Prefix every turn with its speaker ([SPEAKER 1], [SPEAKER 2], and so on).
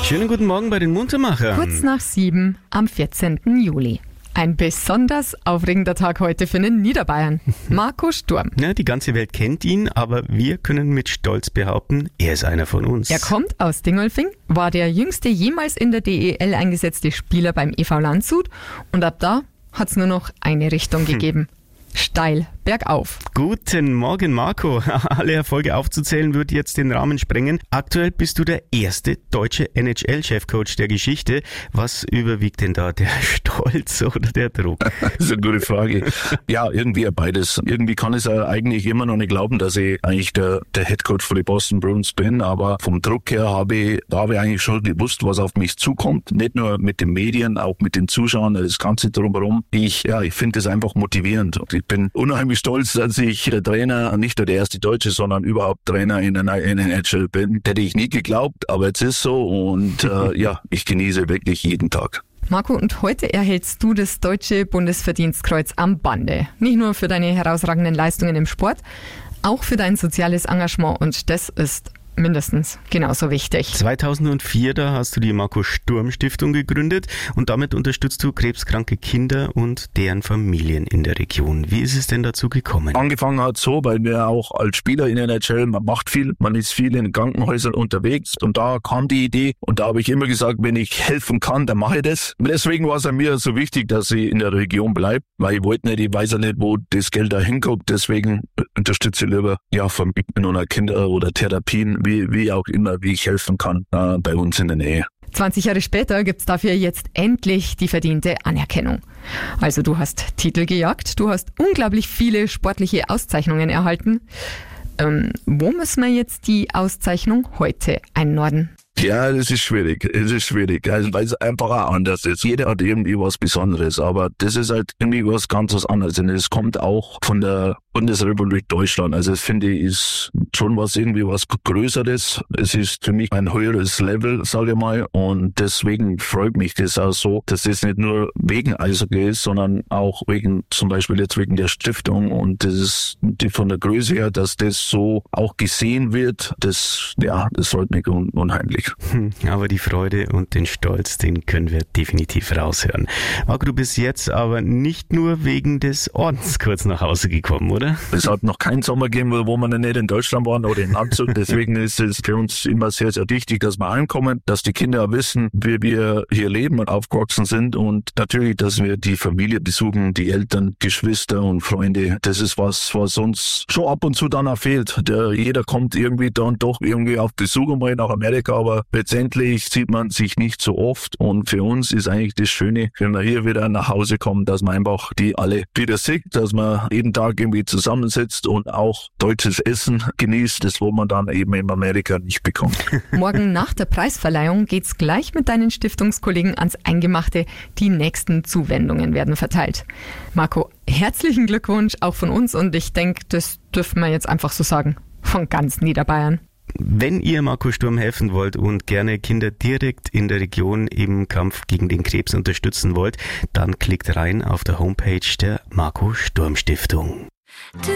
[SPEAKER 1] Schönen guten Morgen bei den Muntermachern.
[SPEAKER 2] Kurz nach 7 am 14. Juli. Ein besonders aufregender Tag heute für den Niederbayern. Marco Sturm.
[SPEAKER 1] Ja, die ganze Welt kennt ihn, aber wir können mit Stolz behaupten, er ist einer von uns.
[SPEAKER 2] Er kommt aus Dingolfing, war der jüngste jemals in der DEL eingesetzte Spieler beim EV Landshut und ab da hat es nur noch eine Richtung gegeben. Steil bergauf.
[SPEAKER 1] Guten Morgen, Marco. Alle Erfolge aufzuzählen wird jetzt den Rahmen sprengen. Aktuell bist du der erste deutsche NHL-Chefcoach der Geschichte. Was überwiegt denn da, der Stolz oder der Druck?
[SPEAKER 3] Das ist eine gute Frage. Ja, irgendwie beides. Irgendwie kann ich eigentlich immer noch nicht glauben, dass ich eigentlich der Headcoach für die Boston Bruins bin, aber vom Druck her habe ich eigentlich schon gewusst, was auf mich zukommt. Nicht nur mit den Medien, auch mit den Zuschauern, das Ganze drumherum. Ich finde das einfach motivierend. Ich bin unheimlich stolz, dass ich der Trainer, nicht nur der erste Deutsche, sondern überhaupt Trainer in der NHL bin. Hätte ich nie geglaubt, aber jetzt ist so und ich genieße wirklich jeden Tag.
[SPEAKER 2] Marco, und heute erhältst du das Deutsche Bundesverdienstkreuz am Bande. Nicht nur für deine herausragenden Leistungen im Sport, auch für dein soziales Engagement und das ist mindestens genauso wichtig.
[SPEAKER 1] 2004, da hast du die Marco Sturm Stiftung gegründet und damit unterstützt du krebskranke Kinder und deren Familien in der Region. Wie ist es denn dazu gekommen?
[SPEAKER 3] Angefangen hat so, weil wir auch als Spieler in der NHL, man macht viel, man ist viel in Krankenhäusern unterwegs und da kam die Idee und da habe ich immer gesagt, wenn ich helfen kann, dann mache ich das. Und deswegen war es mir so wichtig, dass ich in der Region bleibe, weil ich wollte nicht, ich weiß ja nicht, wo das Geld da hinkommt, deswegen unterstütze ich lieber Familien oder Kinder oder Therapien, wie auch immer, wie ich helfen kann bei uns in der Nähe.
[SPEAKER 2] 20 Jahre später gibt's dafür jetzt endlich die verdiente Anerkennung. Also du hast Titel gejagt, du hast unglaublich viele sportliche Auszeichnungen erhalten. Wo müssen wir jetzt die Auszeichnung heute einordnen?
[SPEAKER 3] Ja, das ist schwierig. Also, weil es einfach auch anders ist. Jeder hat irgendwie was Besonderes, aber das ist halt irgendwie was ganz was anderes. Und es kommt auch von der Bundesrepublik Deutschland. Also das finde ich ist schon was Größeres. Es ist für mich ein höheres Level, sage ich mal. Und deswegen freut mich das auch so, dass das nicht nur wegen Eishockey ist, sondern auch zum Beispiel jetzt wegen der Stiftung. Und das ist von der Größe her, dass das so auch gesehen wird. Das freut mich unheimlich.
[SPEAKER 1] Aber die Freude und den Stolz, den können wir definitiv raushören. Marco, du bist jetzt aber nicht nur wegen des Ordens kurz nach Hause gekommen, oder?
[SPEAKER 3] Es hat noch keinen Sommer gegeben, wo wir nicht in Deutschland waren oder in Landshut. Deswegen ist es für uns immer sehr, sehr wichtig, dass wir ankommen, dass die Kinder wissen, wie wir hier leben und aufgewachsen sind und natürlich, dass wir die Familie besuchen, die Eltern, Geschwister und Freunde. Das ist was uns schon ab und zu dann auch fehlt. Jeder kommt irgendwie dann doch irgendwie auf Besuch mal nach Amerika, aber letztendlich sieht man sich nicht so oft und für uns ist eigentlich das Schöne, wenn wir hier wieder nach Hause kommen, dass man einfach die alle wieder sieht, dass man jeden Tag irgendwie zusammensitzt und auch deutsches Essen genießt, das wo man dann eben in Amerika nicht bekommt.
[SPEAKER 2] Morgen nach der Preisverleihung geht's gleich mit deinen Stiftungskollegen ans Eingemachte. Die nächsten Zuwendungen werden verteilt. Marco, herzlichen Glückwunsch auch von uns und ich denke, das dürfen wir jetzt einfach so sagen, von ganz Niederbayern.
[SPEAKER 1] Wenn ihr Marco Sturm helfen wollt und gerne Kinder direkt in der Region im Kampf gegen den Krebs unterstützen wollt, dann klickt rein auf der Homepage der Marco Sturm Stiftung.